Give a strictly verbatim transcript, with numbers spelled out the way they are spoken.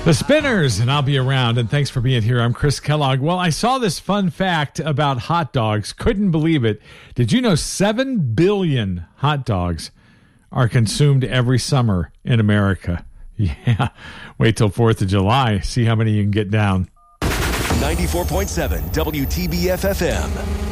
The Spinners, and I'll be around, and thanks for being here. I'm Chris Kellogg. Well, I saw this fun fact about hot dogs. Couldn't believe it. Did you know seven billion hot dogs are consumed every summer in America? Yeah. Wait till fourth of July. See how many you can get down. ninety-four point seven W T B F F M.